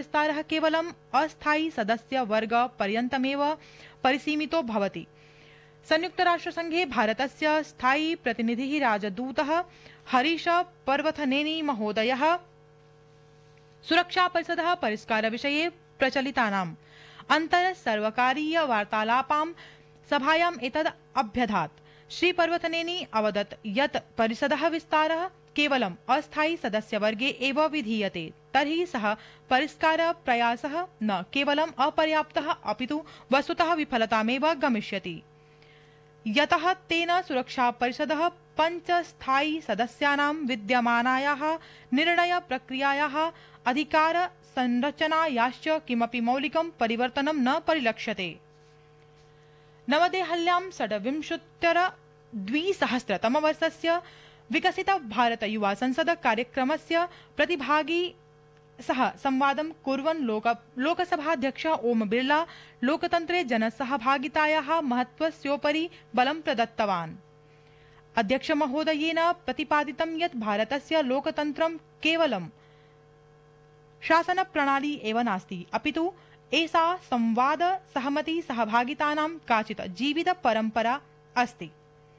विस्तारः केवलम् अस्थायी सदस्य वर्ग पर्यन्तमेव परिसीमितो भवति। संयुक्तराष्ट्रसंघे भारतस्य स्थायी प्रतिनिधिः राजदूतः हरीश पर्वथनेनी महोदयः सुरक्षापरिषदः परिष्कारविषये प्रचलितानाम् अन्तर्सर्वकारीय वार्तालापां सभायाम् एतद् अभ्यधात्। श्री पर्वथनेनी अवदत् यत् परिषदः विस्तारः केवलम् अस्थायी सदस्यवर्गे एव विधीयते, तर्हि सः परिष्कारप्रयासः न केवलम् अपर्याप्तः अपितु वस्तुतः विफलतामेव गमिष्यति, यतः तेन सुरक्षापरिषदः 5 स्थायी सदस्यानां विद्यमानायाः निर्णयप्रक्रियायाः अधिकार संरचनायाश्च किमपि मौलिकं परिवर्तनं न परिलक्ष्यते। नवदेहल्यां 2020 विकसित भारत युवा संसद कार्यक्रमस्य प्रतिभागी सह संवादं कुर्वन् लोकसभाध्यक्षः ओम बिर्ला लोकतन्त्रे जनसहभागितायाः महत्त्वस्योपरि बलं प्रदत्तवान्। अध्यक्षमहोदयेन प्रतिपादितं यत् भारतस्य लोकतन्त्रं केवलं शासनप्रणाली एव नास्ति, अपितु एषा संवाद सहमति सहभागितानां काचित् जीवित परम्परा अस्ति।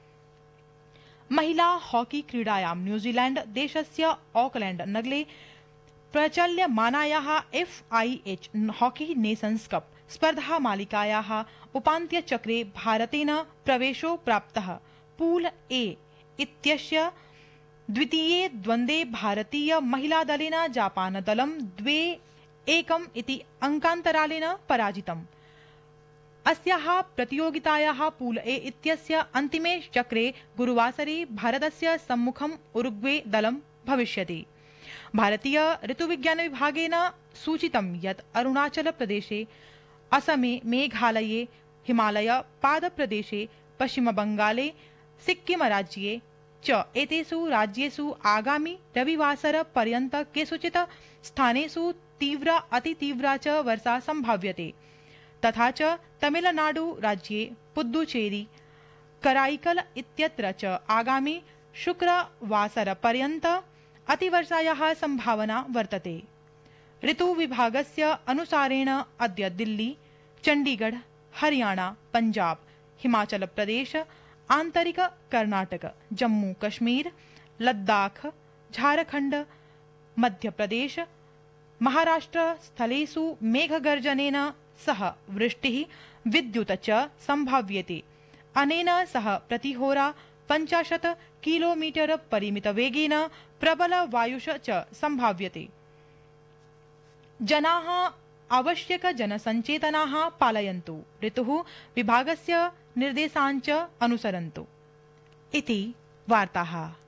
महिला हॉकी क्रीडायां न्यूजीलैंड देशस्य ऑकलैंड नगरे प्रचल्यमानायाः FIH हॉकी नेशन्स् कप स्पर्धा मालिकायाः उपान्त्यचक्रे भारतेन प्रवेशो प्राप्तः। पूल ए इत्यस्य द्वितीये द्वन्द्वे भारतीय महिला दलेन जापान दलं 2-1 इति अंकान्तरालेन पराजितम्। अस्याः प्रतियोगितायाः पूल ए इत्यस्य अन्तिमे चक्रे गुरुवासरे भारतस्य सम्मुखम् उरुग्वे दलं भविष्यति। भारतीय ऋतुविज्ञान विभागेन सूचितं यत् अरुणाचल प्रदेशे, असमे, मेघालये, हिमालय पादप्रदेशे, पश्चिम बंगाले, सिक्किम राज्ये च एतेषु राज्येषु आगामि रविवासर पर्यन्त केषुचित् स्थानेषु तीव्रा अतितीव्रा च वर्षा संभाव्यते। तथा च तमिलनाडु राज्ये पुद्दुचेरी, कराईकल इत्यत्र च आगामि शुक्रवासर पर्यन्त अतिवर्षायाः संभावना वर्तते। ऋतुविभागस्य अनुसारेण अद्य दिल्ली, चण्डीगढ़, हरियाणा, पंजाब, हिमाचल प्रदेश, आन्तरिक कर्णाटक, जम्मू कश्मीर, लद्दाख, झारखंड, मध्यप्रदेश, महाराष्ट्र स्थलेषु मेघगर्जनेन सह वृष्टिः, विद्युत् च संभाव्यते। अनेन सह प्रतिहोरा 50 किलोमीटर परिमितवेगेन प्रबल वायुष च संभाव्यते। जनाः आवश्यक जनसञ्चेतनाः पालयन्तु, ऋतुः विभागस्य निर्देशान् च अनुसरन्तु। इति वार्ताः।